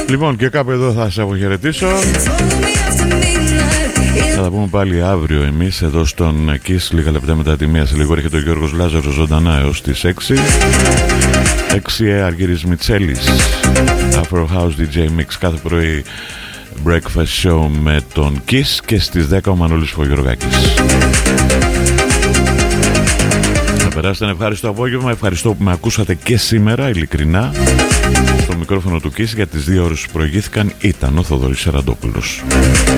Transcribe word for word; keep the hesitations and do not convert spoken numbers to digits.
Λοιπόν, και κάπου εδώ θα σας αποχαιρετήσω. Θα τα πούμε πάλι αύριο εμείς εδώ στον Kiss, λίγα λεπτά μετά τη μία. Σε λίγο έρχεται ο Γιώργος Λάζαρος ζωντανά έως τις έξι. έξι Αργύρης Μιτσέλης, Afro House ντι τζέι Mix κάθε πρωί, breakfast show με τον Kiss, και στις δέκα ο Μανώλης Φωγιοργάκης. Να περάσετε ένα ευχάριστο απόγευμα. Ευχαριστώ που με ακούσατε και σήμερα, ειλικρινά. Στο μικρόφωνο του Kiss για τις δύο ώρες που προηγήθηκαν ήταν ο Θοδωρής Σεραντόπουλος.